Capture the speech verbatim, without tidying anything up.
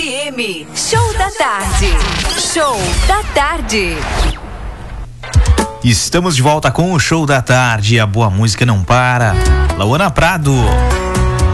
M. Show da tarde. Show da tarde. Estamos de volta com o Show da Tarde. A boa música não para. Lauana Prado.